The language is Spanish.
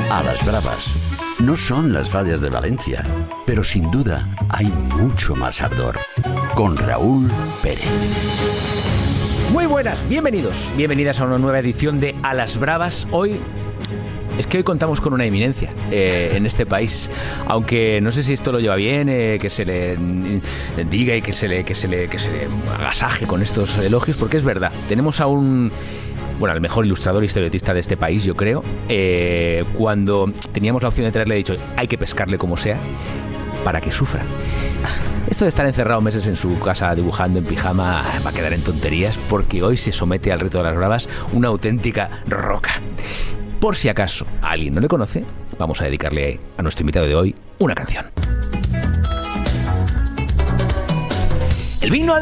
A las bravas. No son las fallas de Valencia, pero sin duda hay mucho más ardor. Con Raúl Pérez. Muy buenas, bienvenidas a una nueva edición de A las Bravas. Hoy contamos con una eminencia en este país, aunque no sé si esto lo lleva bien, que se le diga y que se le agasaje con estos elogios, porque es verdad, tenemos a el mejor ilustrador y historietista de este país, yo creo. Cuando teníamos la opción de traerle, he dicho, hay que pescarle como sea, para que sufra. Esto de estar encerrado meses en su casa dibujando en pijama va a quedar en tonterías, porque hoy se somete al reto de las bravas una auténtica roca. Por si acaso a alguien no le conoce, vamos a dedicarle a nuestro invitado de hoy una canción. El vino